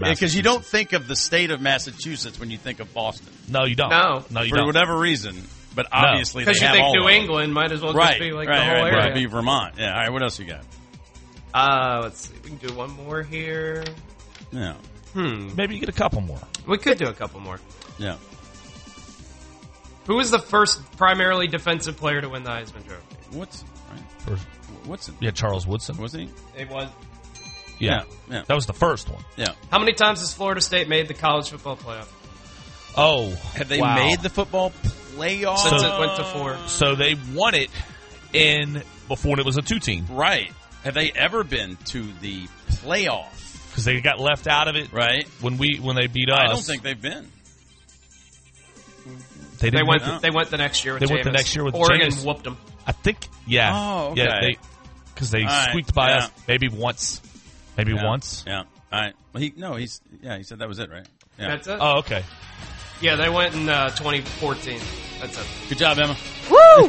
Massachusetts. Because you don't think of the state of Massachusetts when you think of Boston. No, you don't. No. You For don't. whatever reason. But obviously they Because you have think all New of them. England might as well Right, just be like right, the whole right. area. It'd be Vermont. Yeah. All right. What else you got? Let's see. We can do one more here. Yeah. Maybe you get a couple more. We could do a couple more. Yeah. Who was the first primarily defensive player to win the Heisman Trophy? What's it? Yeah, Charles Woodson. Was he? It was. Yeah. Yeah. That was the first one. Yeah. How many times has Florida State made the college football playoff? Oh. Have they wow. made the football playoff? Since it went to 4. So they won it before it was a 2-team. Right. Have they ever been to the playoff? Because they got left out of it Right. when they beat us. I don't think they've been. They They didn't went. make it. They went the next year with. They went the Jameis. next year with Oregon Jameis. whooped them. I think, yeah. Oh, okay. Yeah, because they All right, squeaked by yeah. us maybe once. Maybe once. Yeah. All right. Well, he said that was it, right? Yeah. That's it. Oh, okay. Yeah, they went in 2014. That's it. Good job, Emma. Woo!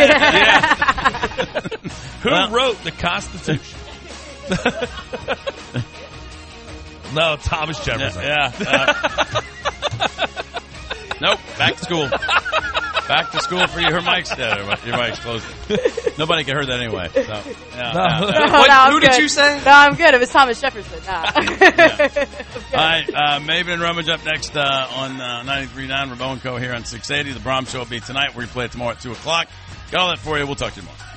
Who wrote the Constitution? No, Thomas Jefferson. Yeah. Nope. Back to school. Back to school for your mic's your mic's closed. Nobody can hear that anyway. So, yeah, No. Who did you say? No, I'm good. It was Thomas Jefferson. Nah. All right, Maven and Rummage up next on 93.9 Ramon Co. here on 680. The Brom Show will be tonight. We play it tomorrow at 2 o'clock. Got all that for you. We'll talk to you tomorrow.